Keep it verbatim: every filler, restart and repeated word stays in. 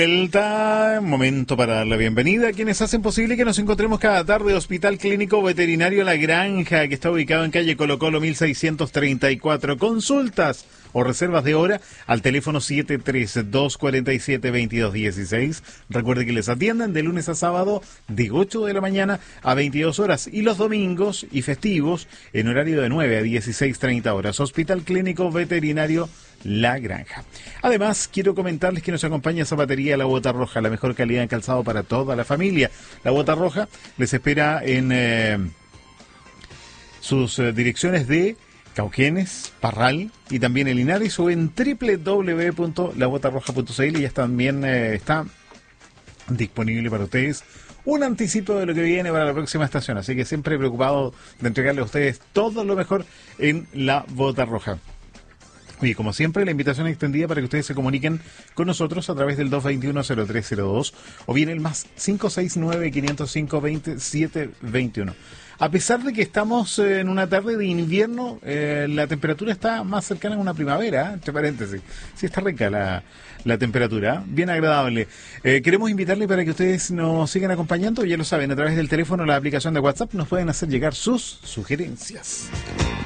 Vuelta, momento para dar la bienvenida a quienes hacen posible que nos encontremos cada tarde. Hospital Clínico Veterinario La Granja, que está ubicado en calle Colo Colo mil seiscientos treinta y cuatro. Consultas o reservas de hora al teléfono siete tres dos cuatro siete dos dos uno seis. Recuerde que les atienden de lunes a sábado de ocho de la mañana a veintidós horas y los domingos y festivos en horario de nueve a dieciséis treinta horas. Hospital Clínico Veterinario La Granja. Además, quiero comentarles que nos acompaña Zapatería La Bota Roja, la mejor calidad de calzado para toda la familia. La Bota Roja les espera en eh, sus eh, direcciones de Cauquenes, Parral y también en Linares o en doble u doble u doble u punto la bota roja punto c l. y ya también eh, está disponible para ustedes un anticipo de lo que viene para la próxima estación, así que siempre preocupado de entregarle a ustedes todo lo mejor en La Bota Roja. Y como siempre, la invitación extendida para que ustedes se comuniquen con nosotros a través del dos dos uno, cero tres cero dos o bien el más cinco seis nueve, quinientos cinco, veintisiete veintiuno. A pesar de que estamos en una tarde de invierno, eh, la temperatura está más cercana a una primavera, ¿eh? Entre paréntesis. Sí, está rica la, la temperatura, ¿eh? Bien agradable. Eh, queremos invitarles para que ustedes nos sigan acompañando, ya lo saben, a través del teléfono o la aplicación de WhatsApp nos pueden hacer llegar sus sugerencias.